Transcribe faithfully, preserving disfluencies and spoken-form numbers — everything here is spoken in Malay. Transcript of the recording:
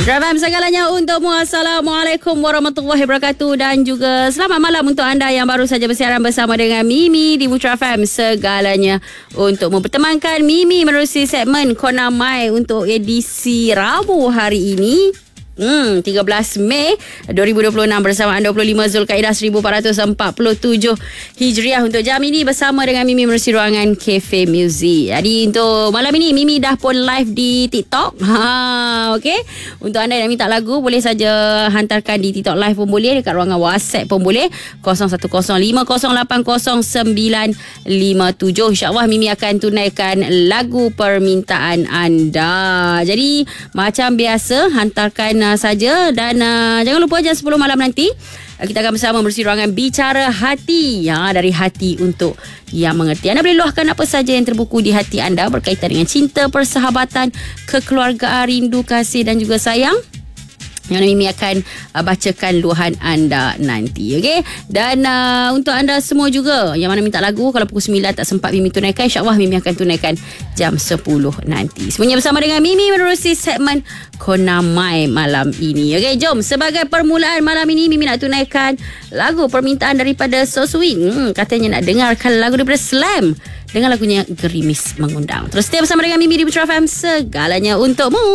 Putra F M segalanya untukmu. Assalamualaikum warahmatullahi wabarakatuh. Dan juga selamat malam untuk anda yang baru saja bersiaran bersama dengan Mimi di Putra F M segalanya untukmu. Bertemankan Mimi menerusi segmen Kona Mai untuk edisi Rabu hari ini. Hmm, tiga belas Mei dua ribu dua puluh enam bersama dua puluh lima Zulkaidah seribu empat ratus empat puluh tujuh Hijriah untuk jam ini bersama dengan Mimi menerusi ruangan Cafe Music. Jadi untuk malam ini Mimi dah pun live di TikTok. Ha, okey. Untuk anda yang minta lagu boleh saja hantarkan di TikTok live pun boleh, dekat ruangan WhatsApp pun boleh kosong satu kosong lima kosong lapan kosong sembilan lima tujuh. InsyaAllah Mimi akan tunaikan lagu permintaan anda. Jadi macam biasa hantarkan saja dan uh, jangan lupa jam sepuluh malam nanti uh, kita akan bersama bersih ruangan Bicara Hati, ya, dari hati untuk yang mengerti. Anda boleh luahkan apa saja yang terbuku di hati anda berkaitan dengan cinta, persahabatan, kekeluargaan, rindu, kasih dan juga sayang, yang Mimi akan uh, bacakan luahan anda nanti. Okey. Dan uh, untuk anda semua juga yang mana minta lagu, kalau pukul sembilan tak sempat Mimi tunaikan, insya-Allah Mimi akan tunaikan jam sepuluh nanti. Semuanya bersama dengan Mimi menerusi segmen Kona Mai malam ini. Okey, jom sebagai permulaan malam ini Mimi nak tunaikan lagu permintaan daripada Soswin. Hmm, katanya nak dengarkan lagu daripada Slam dengan lagunya Gerimis Mengundang. Terus stay bersama dengan Mimi di Putra F M segalanya untukmu.